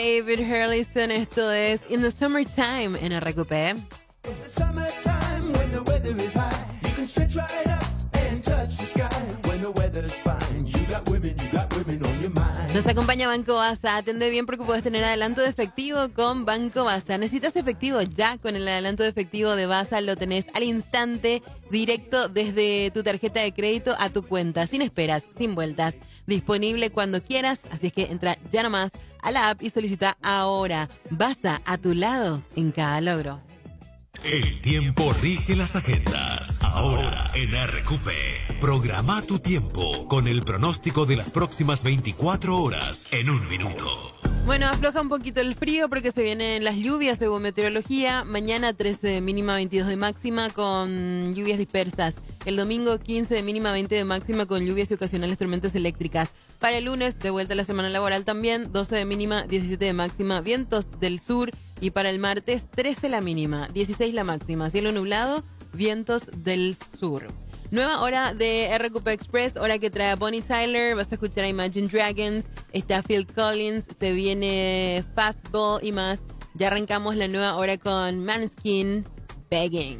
David Hurlison, esto es In the Summertime en RQP. Nos acompaña Banco Baza. Atende bien porque puedes tener adelanto de efectivo con Banco Baza. ¿Necesitas efectivo? Ya con el adelanto de efectivo de Baza lo tenés al instante, directo desde tu tarjeta de crédito a tu cuenta, sin esperas, sin vueltas. Disponible cuando quieras, así es que entra ya nomás a la app y solicita ahora. Baza, a tu lado en cada logro. El tiempo rige las agendas. Ahora en RQP. Programa tu tiempo con el pronóstico de las próximas 24 horas en un minuto. Bueno, afloja un poquito el frío porque se vienen las lluvias según meteorología. Mañana 13 de mínima, 22 de máxima con lluvias dispersas. El domingo 15 de mínima, 20 de máxima con lluvias y ocasionales tormentas eléctricas. Para el lunes, de vuelta a la semana laboral también, 12 de mínima, 17 de máxima, vientos del sur. Y para el martes, 13 la mínima, 16 la máxima, cielo nublado, vientos del sur. Nueva hora de RQP Express, hora que trae a Bonnie Tyler, vas a escuchar a Imagine Dragons, está Phil Collins, se viene Fastball y más. Ya arrancamos la nueva hora con Maneskin, Begging.